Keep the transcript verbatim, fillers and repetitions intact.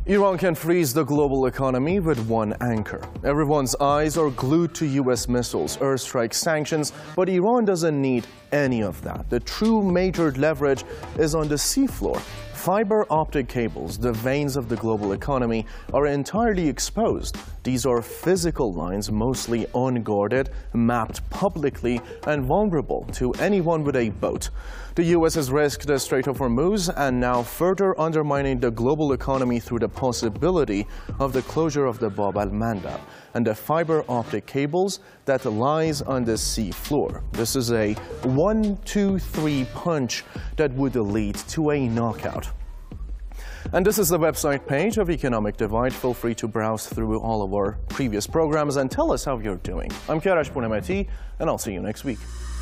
Iran can freeze the global economy with one anchor. Everyone's eyes are glued to U S missiles, airstrike, sanctions, but Iran doesn't need any of that. The true major leverage is on the seafloor. Fiber optic cables, the veins of the global economy, are entirely exposed. These are physical lines, mostly unguarded, mapped publicly, and vulnerable to anyone with a boat. The U S has risked the Strait of Hormuz and now further undermining the global economy through the possibility of the closure of the Bab al-Mandab and the fiber optic cables that lies on the sea floor. This is a one, two, three punch that would lead to a knockout. And this is the website page of Economic Divide. Feel free to browse through all of our previous programs and tell us how you're doing. I'm Kiarash Pounemati, and I'll see you next week.